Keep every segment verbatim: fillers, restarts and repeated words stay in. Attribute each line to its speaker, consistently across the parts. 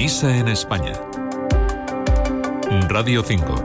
Speaker 1: Misa en España. Radio cinco.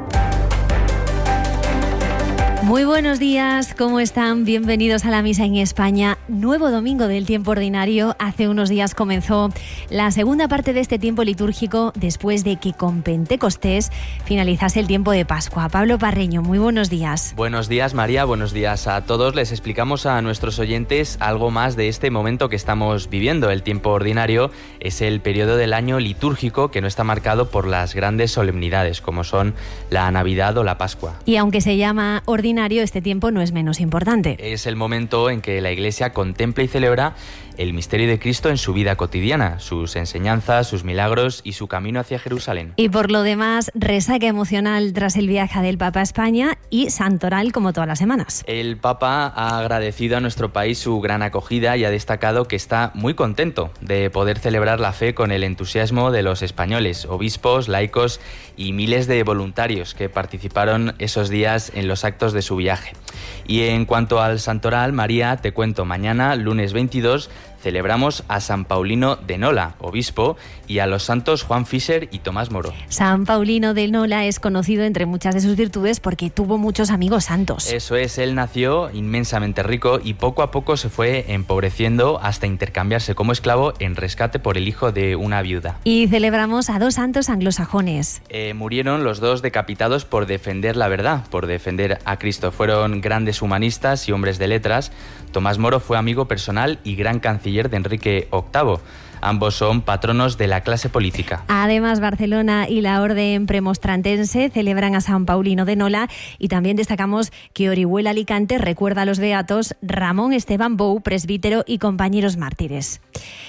Speaker 2: Muy buenos días, ¿cómo están? Bienvenidos a la Misa en España. Nuevo domingo del tiempo ordinario. Hace unos días comenzó la segunda parte de este tiempo litúrgico después de que con Pentecostés finalizase el tiempo de Pascua. Pablo Parreño, muy buenos días.
Speaker 3: Buenos días, María, buenos días a todos. Les explicamos a nuestros oyentes algo más de este momento que estamos viviendo. El tiempo ordinario es el periodo del año litúrgico que no está marcado por las grandes solemnidades como son la Navidad o la Pascua.
Speaker 2: Y aunque se llama ordinario, este tiempo no es menos importante.
Speaker 3: Es el momento en que la Iglesia contempla y celebra el misterio de Cristo en su vida cotidiana, sus enseñanzas, sus milagros y su camino hacia Jerusalén.
Speaker 2: Y por lo demás, resaca emocional tras el viaje del Papa a España y santoral como todas las semanas.
Speaker 3: El Papa ha agradecido a nuestro país su gran acogida y ha destacado que está muy contento de poder celebrar la fe con el entusiasmo de los españoles, obispos, laicos y miles de voluntarios que participaron esos días en los actos de su viaje. Y en cuanto al santoral, María, te cuento, mañana, lunes veintidós, celebramos a San Paulino de Nola, obispo, y a los santos Juan Fischer y Tomás Moro.
Speaker 2: San Paulino de Nola es conocido entre muchas de sus virtudes porque tuvo muchos amigos santos.
Speaker 3: Eso es, él nació inmensamente rico y poco a poco se fue empobreciendo hasta intercambiarse como esclavo en rescate por el hijo de una viuda.
Speaker 2: Y celebramos a dos santos anglosajones.
Speaker 3: Eh, murieron los dos decapitados por defender la verdad, por defender a Cristo. Fueron grandes humanistas y hombres de letras. Tomás Moro fue amigo personal y gran canciller de Enrique octavo. Ambos son patronos de la clase política.
Speaker 2: Además, Barcelona y la Orden Premostrantense celebran a San Paulino de Nola y también destacamos que Orihuela Alicante recuerda a los beatos Ramón Esteban Bou, presbítero y compañeros mártires.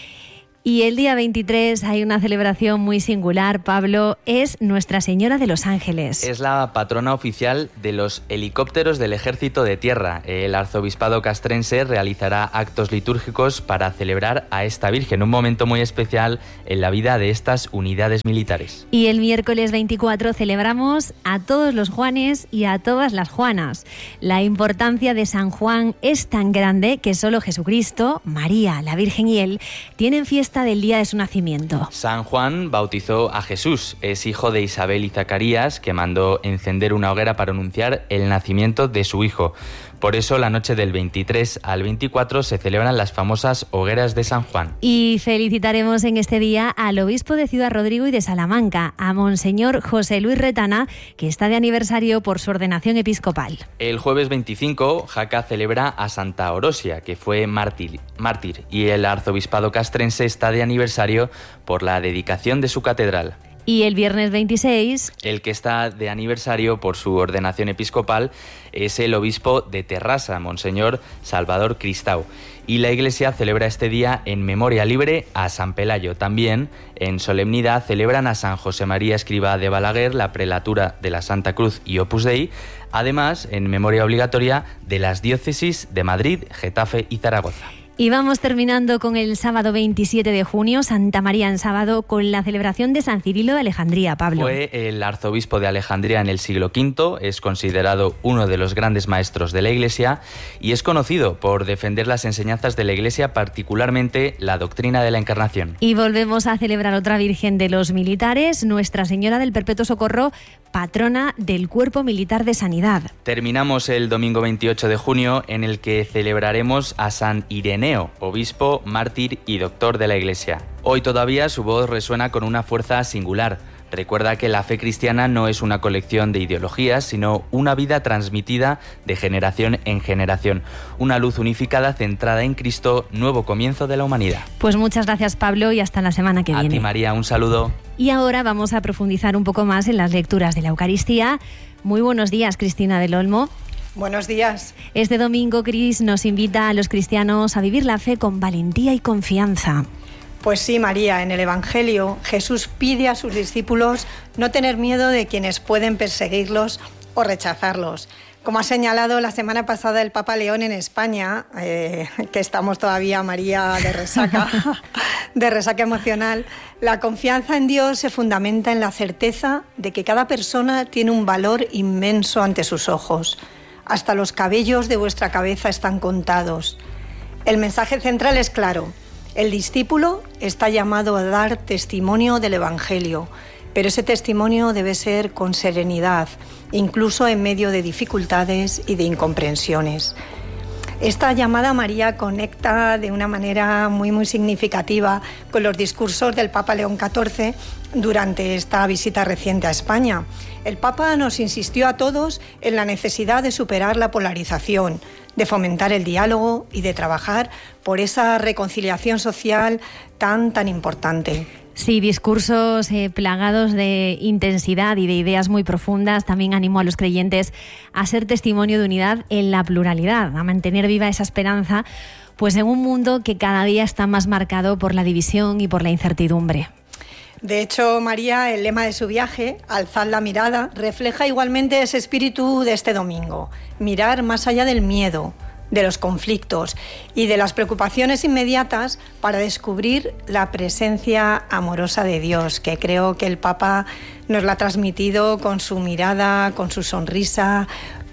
Speaker 2: Y el día veintitrés hay una celebración muy singular, Pablo, es Nuestra Señora de los Ángeles.
Speaker 3: Es la patrona oficial de los helicópteros del Ejército de Tierra. El arzobispado castrense realizará actos litúrgicos para celebrar a esta Virgen, un momento muy especial en la vida de estas unidades militares.
Speaker 2: Y el miércoles veinticuatro celebramos a todos los Juanes y a todas las Juanas. La importancia de San Juan es tan grande que solo Jesucristo, María, la Virgen y él tienen fiesta del día de su nacimiento.
Speaker 3: San Juan bautizó a Jesús, es hijo de Isabel y Zacarías, que mandó encender una hoguera para anunciar el nacimiento de su hijo. Por eso la noche del veintitrés al veinticuatro se celebran las famosas hogueras de San Juan.
Speaker 2: Y felicitaremos en este día al obispo de Ciudad Rodrigo y de Salamanca, a Monseñor José Luis Retana, que está de aniversario por su ordenación episcopal.
Speaker 3: El jueves veinticinco, Jaca celebra a Santa Orosia, que fue mártir, mártir, y el arzobispado castrense está de aniversario por la dedicación de su catedral.
Speaker 2: Y el viernes veintiséis...
Speaker 3: El que está de aniversario por su ordenación episcopal es el obispo de Terrassa, Monseñor Salvador Cristau. Y la Iglesia celebra este día en memoria libre a San Pelayo. También, en solemnidad, celebran a San José María Escrivá de Balaguer, la prelatura de la Santa Cruz y Opus Dei. Además, en memoria obligatoria de las diócesis de Madrid, Getafe y Zaragoza.
Speaker 2: Y vamos terminando con el sábado veintisiete de junio, Santa María en sábado, con la celebración de San Cirilo de Alejandría, Pablo.
Speaker 3: Fue el arzobispo de Alejandría en el siglo quinto, es considerado uno de los grandes maestros de la Iglesia y es conocido por defender las enseñanzas de la Iglesia, particularmente la doctrina de la Encarnación.
Speaker 2: Y volvemos a celebrar otra Virgen de los militares, Nuestra Señora del Perpetuo Socorro, patrona del Cuerpo Militar de Sanidad.
Speaker 3: Terminamos el domingo veintiocho de junio, en el que celebraremos a San Ireneo, obispo, mártir y doctor de la Iglesia. Hoy todavía su voz resuena con una fuerza singular. Recuerda que la fe cristiana no es una colección de ideologías, sino una vida transmitida de generación en generación. Una luz unificada centrada en Cristo, nuevo comienzo de la humanidad.
Speaker 2: Pues muchas gracias, Pablo, y hasta la semana que
Speaker 3: viene. A ti, María, un saludo.
Speaker 2: Y ahora vamos a profundizar un poco más en las lecturas de la Eucaristía. Muy buenos días, Cristina del Olmo.
Speaker 4: Buenos días.
Speaker 2: Este domingo, Cris nos invita a los cristianos a vivir la fe con valentía y confianza.
Speaker 4: Pues sí, María, en el Evangelio Jesús pide a sus discípulos no tener miedo de quienes pueden perseguirlos o rechazarlos. Como ha señalado la semana pasada el Papa León en España, eh, que estamos todavía, María, de resaca, de resaca emocional, la confianza en Dios se fundamenta en la certeza de que cada persona tiene un valor inmenso ante sus ojos. Hasta los cabellos de vuestra cabeza están contados. El mensaje central es claro. El discípulo está llamado a dar testimonio del Evangelio, pero ese testimonio debe ser con serenidad, incluso en medio de dificultades y de incomprensiones. Esta llamada a María conecta de una manera muy, muy significativa con los discursos del Papa León catorce durante esta visita reciente a España. El Papa nos insistió a todos en la necesidad de superar la polarización, de fomentar el diálogo y de trabajar por esa reconciliación social tan, tan importante.
Speaker 2: Sí, discursos eh, plagados de intensidad y de ideas muy profundas. También animó a los creyentes a ser testimonio de unidad en la pluralidad, a mantener viva esa esperanza, pues en un mundo que cada día está más marcado por la división y por la incertidumbre.
Speaker 4: De hecho, María, el lema de su viaje, Alzad la mirada, refleja igualmente ese espíritu de este domingo. Mirar más allá del miedo, de los conflictos y de las preocupaciones inmediatas para descubrir la presencia amorosa de Dios, que creo que el Papa nos la ha transmitido con su mirada, con su sonrisa,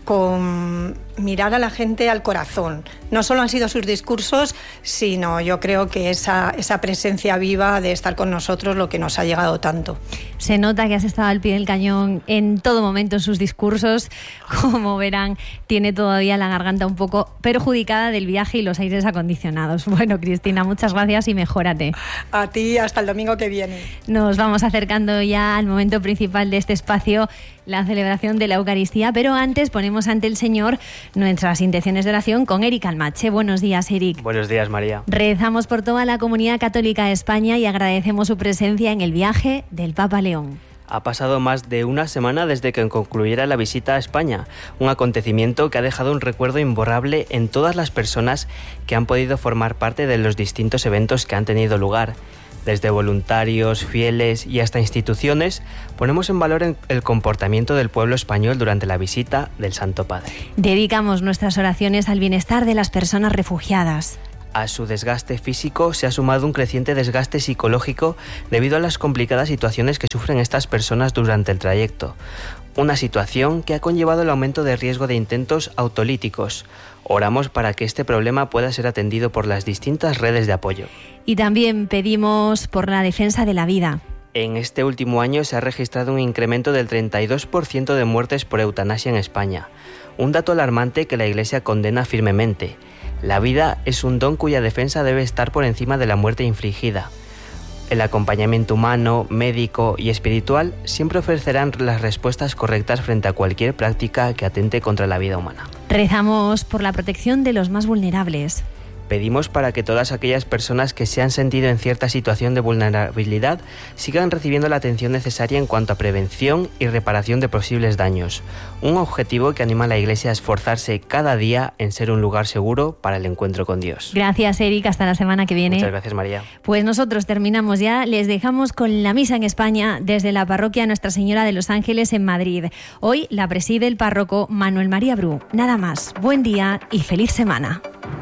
Speaker 4: con mirar a la gente al corazón. No solo han sido sus discursos, sino yo creo que esa, esa presencia viva de estar con nosotros lo que nos ha llegado tanto.
Speaker 2: Se nota que has estado al pie del cañón en todo momento en sus discursos. Como verán, tiene todavía la garganta un poco perjudicada del viaje y los aires acondicionados. Bueno, Cristina, muchas gracias y mejórate.
Speaker 4: A ti, hasta el domingo que viene.
Speaker 2: Nos vamos acercando ya al momento principal de este espacio, la celebración de la Eucaristía, pero antes ponemos ante el Señor nuestras intenciones de oración con Eric Almache. Buenos días, Eric.
Speaker 1: Buenos días, María.
Speaker 2: Rezamos por toda la comunidad católica de España y agradecemos su presencia en el viaje del Papa León.
Speaker 1: Ha pasado más de una semana desde que concluyera la visita a España, un acontecimiento que ha dejado un recuerdo imborrable en todas las personas que han podido formar parte de los distintos eventos que han tenido lugar. Desde voluntarios, fieles y hasta instituciones, ponemos en valor el comportamiento del pueblo español durante la visita del Santo Padre.
Speaker 2: Dedicamos nuestras oraciones al bienestar de las personas refugiadas.
Speaker 1: A su desgaste físico se ha sumado un creciente desgaste psicológico debido a las complicadas situaciones que sufren estas personas durante el trayecto. Una situación que ha conllevado el aumento de riesgo de intentos autolíticos. Oramos para que este problema pueda ser atendido por las distintas redes de apoyo.
Speaker 2: Y también pedimos por la defensa de la vida.
Speaker 1: En este último año se ha registrado un incremento del treinta y dos por ciento de muertes por eutanasia en España. Un dato alarmante que la Iglesia condena firmemente. La vida es un don cuya defensa debe estar por encima de la muerte infligida. El acompañamiento humano, médico y espiritual siempre ofrecerán las respuestas correctas frente a cualquier práctica que atente contra la vida humana.
Speaker 2: Rezamos por la protección de los más vulnerables.
Speaker 1: Pedimos para que todas aquellas personas que se han sentido en cierta situación de vulnerabilidad sigan recibiendo la atención necesaria en cuanto a prevención y reparación de posibles daños. Un objetivo que anima a la Iglesia a esforzarse cada día en ser un lugar seguro para el encuentro con Dios.
Speaker 2: Gracias, Eric. Hasta la semana que viene.
Speaker 1: Muchas gracias, María.
Speaker 2: Pues nosotros terminamos ya. Les dejamos con la misa en España desde la parroquia Nuestra Señora de los Ángeles en Madrid. Hoy la preside el párroco Manuel María Bru. Nada más. Buen día y feliz semana.